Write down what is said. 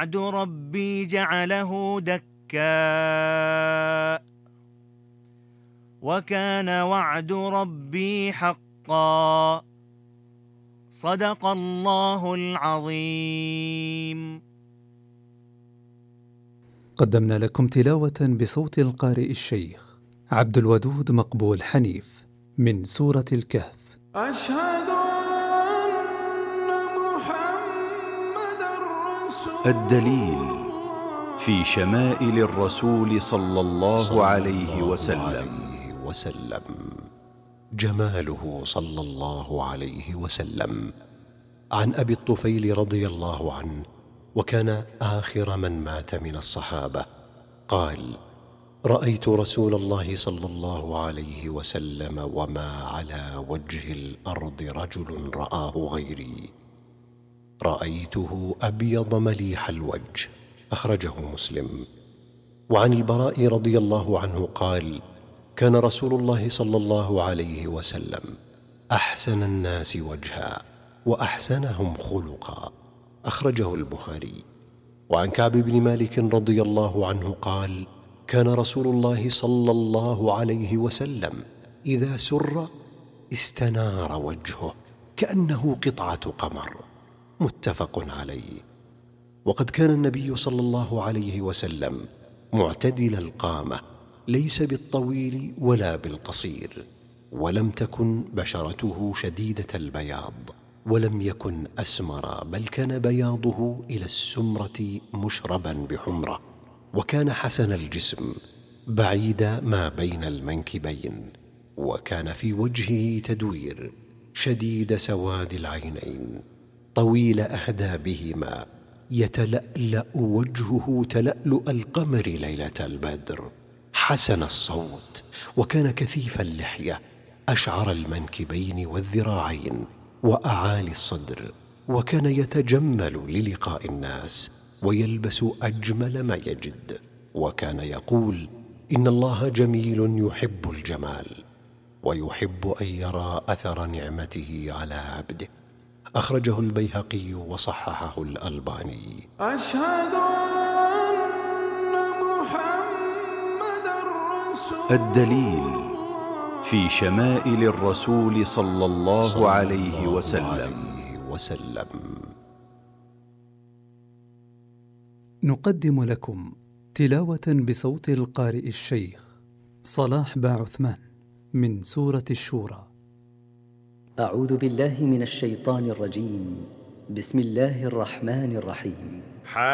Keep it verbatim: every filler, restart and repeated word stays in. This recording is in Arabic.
وعد ربي جعله دكا وكان وعد ربي حقا. صدق الله العظيم. قدمنا لكم تلاوة بصوت القارئ الشيخ عبد الودود مقبول حنيف من سورة الكهف. أشهد أن محمدًا رسول الدليل في شمائل الرسول صلى الله عليه وسلم. وسلم جماله صلى الله عليه وسلم. عن أبي الطفيل رضي الله عنه، وكان آخر من مات من الصحابة، قال: رأيت رسول الله صلى الله عليه وسلم وما على وجه الأرض رجل رآه غيري، رأيته أبيض مليح الوجه. أخرجه مسلم. وعن البراء رضي الله عنه قال: كان رسول الله صلى الله عليه وسلم أحسن الناس وجها وأحسنهم خلقا. أخرجه البخاري. وعن كعب بن مالك رضي الله عنه قال: كان رسول الله صلى الله عليه وسلم إذا سر استنار وجهه كأنه قطعة قمر. متفق عليه. وقد كان النبي صلى الله عليه وسلم معتدل القامة، ليس بالطويل ولا بالقصير، ولم تكن بشرته شديدة البياض، ولم يكن أسمر، بل كان بياضه إلى السمرة مشربا بحمرة. وكان حسن الجسم بعيد ما بين المنكبين، وكان في وجهه تدوير، شديد سواد العينين، طويل أهدابهما، يتلألأ وجهه تلألؤ القمر ليلة البدر، حسن الصوت، وكان كثيف اللحية، أشعر المنكبين والذراعين وأعالي الصدر، وكان يتجمل للقاء الناس ويلبس أجمل ما يجد، وكان يقول: إن الله جميل يحب الجمال ويحب أن يرى أثر نعمته على عبده. أخرجه البيهقي وصححه الألباني. أشهد أن محمدًا رسول الدليل في شمائل الرسول صلى الله عليه وسلم. وسلم. نقدم لكم تلاوة بصوت القارئ الشيخ صلاح با عثمان من سورة الشورى. أعوذ بالله من الشيطان الرجيم. بسم الله الرحمن الرحيم.